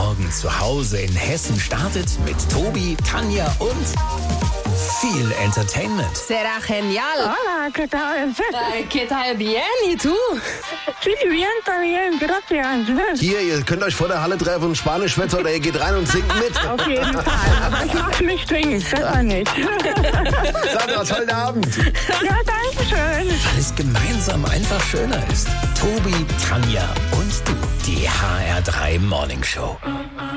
Morgen zu Hause in Hessen startet mit Tobi, Tanja und viel Entertainment. Será genial. Hola, ¿qué tal? ¿Qué tal? Bien, ¿y tú? Sí, bien, también, gracias. Hier, ihr könnt euch vor der Halle treffen und Spanisch schwätzen oder ihr geht rein und singt mit. Auf jeden Fall, aber ich mach's nicht dringend, besser nicht. Sandra, tollen Abend. Ja, danke schön. Weil es gemeinsam einfach schöner ist. Tobi, Tanja und du. Die HR3 Morning Show.